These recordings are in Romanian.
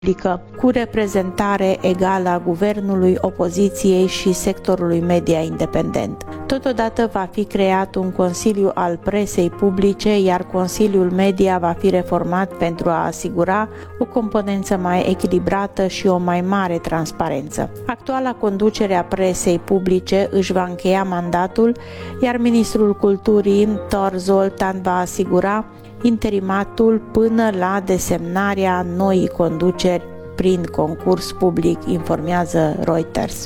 publică, cu reprezentare egală a guvernului, opoziției și sectorului media independent. Totodată va fi creat un Consiliu al Presei Publice, iar Consiliul Media va fi reformat pentru a asigura o componență mai echilibrată și o mai mare transparență. Actuala conducere a Presei Publice își va încheia mandatul, iar ministrul Culturii, Thor Zoltan, va asigura interimatul până la desemnarea noii conduceri prin concurs public, informează Reuters.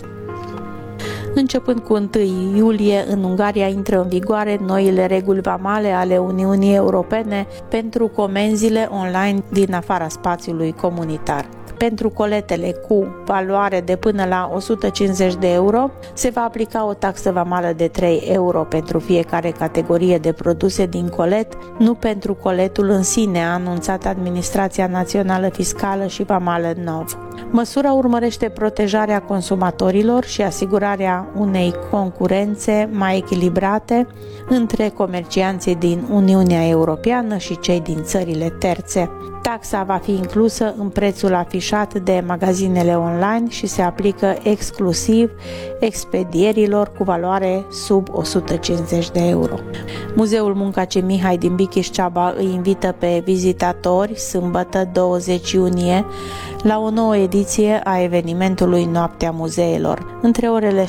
Începând cu 1 iulie, în Ungaria intră în vigoare noile reguli vamale ale Uniunii Europene pentru comenzile online din afara spațiului comunitar. Pentru coletele cu valoare de până la 150 de euro se va aplica o taxă vamală de 3 euro pentru fiecare categorie de produse din colet, nu pentru coletul în sine, a anunțat Administrația Națională Fiscală și Vamală NOV. Măsura urmărește protejarea consumatorilor și asigurarea unei concurențe mai echilibrate între comercianții din Uniunea Europeană și cei din țările terțe. Taxa va fi inclusă în prețul afișat de magazinele online și se aplică exclusiv expedierilor cu valoare sub 150 de euro. Muzeul Muncaci Mihai din Bichiș-Ceaba îi invită pe vizitatori sâmbătă 20 iunie la o nouă ediție a evenimentului Noaptea Muzeelor. Între orele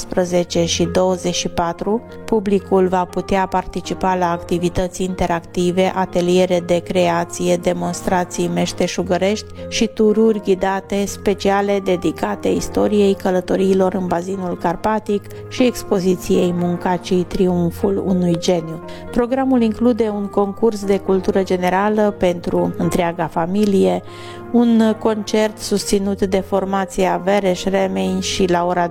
17 și 24, publicul va putea participa la activități interactive, ateliere de creație, demonstrații meșteșugărești și tururi ghidate speciale dedicate istoriei călătoriilor în bazinul carpatic și expoziției Muncacii, triumful unui geniu. Programul include un concurs de cultură generală pentru întreaga familie, un concert susținut de formația Vereș Remein și la ora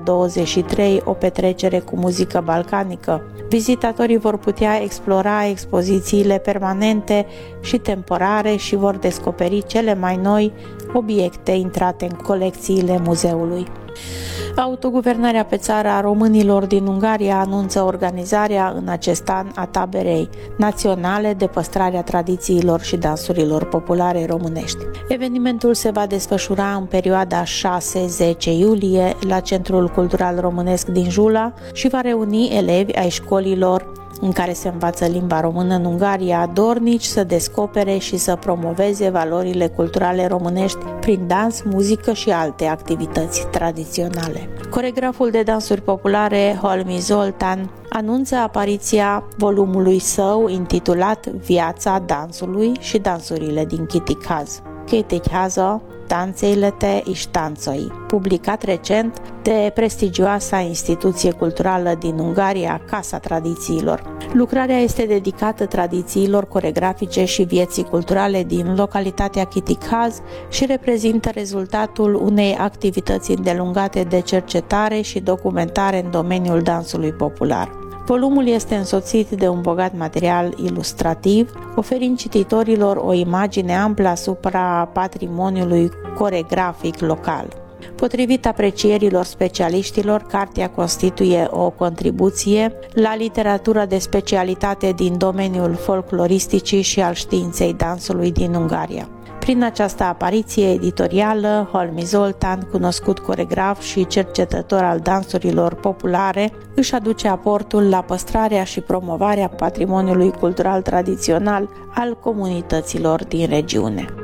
23 o petrecere cu muzică balcanică. Vizitatorii vor putea explora expozițiile permanente și temporare și vor descoperi cele mai noi obiecte intrate în colecțiile muzeului. Autoguvernarea pe țară a românilor din Ungaria anunță organizarea în acest an a taberei naționale de păstrare a tradițiilor și dansurilor populare românești. Evenimentul se va desfășura în perioada 6-10 iulie la Centrul Cultural Românesc din Jula și va reuni elevi ai școlilor în care se învață limba română în Ungaria, dornici să descopere și să promoveze valorile culturale românești prin dans, muzică și alte activități tradiționale. Coregraful de dansuri populare Holmi Zoltan anunță apariția volumului său intitulat Viața dansului și dansurile din Kitikaz. Kitikhaza, Tanțeilete és táncai, publicat recent de prestigioasa instituție culturală din Ungaria, Casa Tradițiilor. Lucrarea este dedicată tradițiilor coregrafice și vieții culturale din localitatea Kitikaz și reprezintă rezultatul unei activități îndelungate de cercetare și documentare în domeniul dansului popular. Volumul este însoțit de un bogat material ilustrativ, oferind cititorilor o imagine amplă asupra patrimoniului coregrafic local. Potrivit aprecierilor specialiștilor, cartea constituie o contribuție la literatura de specialitate din domeniul folcloristicii și al științei dansului din Ungaria. Prin această apariție editorială, Holmi Zoltan, cunoscut coregraf și cercetător al dansurilor populare, își aduce aportul la păstrarea și promovarea patrimoniului cultural tradițional al comunităților din regiune.